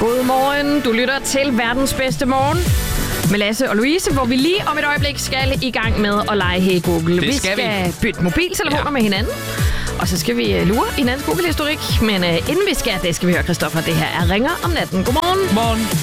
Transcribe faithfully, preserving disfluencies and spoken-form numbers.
Godmorgen. Du lytter til verdens bedste morgen med Lasse og Louise, hvor vi lige om et øjeblik skal i gang med at lege Hey Google. Det vi skal skal vi. bytte mobiltelefoner ja. med hinanden, og så skal vi lure i hinandens Google-historik. Men uh, inden vi skal, det skal vi høre Christoffer. Det her er Ringer om natten. Godmorgen. Morgen.